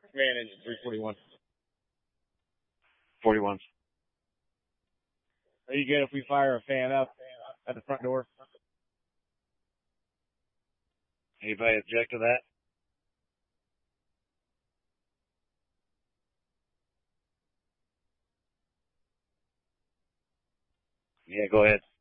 Command engine 341. 41. Are you good if we fire a fan up at the front door? Anybody object to that? Yeah, go ahead.